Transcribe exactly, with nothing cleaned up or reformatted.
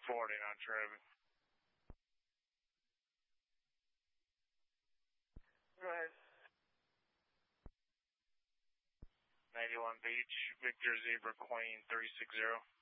forty on traffic. Go ahead. ninety-one Beach, Victor Zebra Queen three six zero.